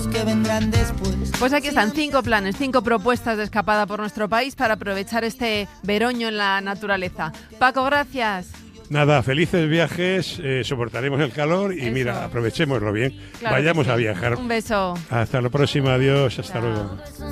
los que vendrán después. Pues aquí están 5 planes, 5 propuestas de escapada por nuestro país para aprovechar este veroño en la naturaleza. Paco, gracias. Nada, felices viajes, soportaremos el calor y Eso. mira, aprovechémoslo bien. Claro Vayamos que sí. a viajar. Un beso. Hasta la próxima, adiós, hasta Chao. luego.